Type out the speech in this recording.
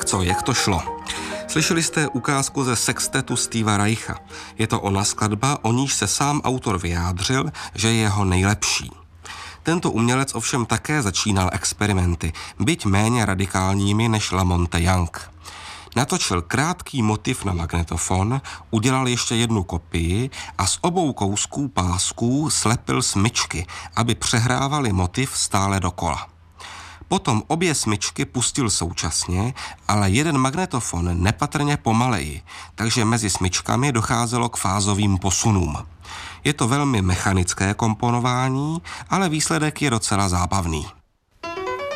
Tak co, jak to šlo? Slyšeli jste ukázku ze sextetu Steva Reicha. Je to ona skladba, o níž se sám autor vyjádřil, že je jeho nejlepší. Tento umělec ovšem také začínal experimenty, byť méně radikálními než Lamonte Young. Natočil krátký motiv na magnetofon, udělal ještě jednu kopii a z obou kousků pásků slepil smyčky, aby přehrávali motiv stále dokola. Potom obě smyčky pustil současně, ale jeden magnetofon nepatrně pomaleji, takže mezi smyčkami docházelo k fázovým posunům. Je to velmi mechanické komponování, ale výsledek je docela zábavný.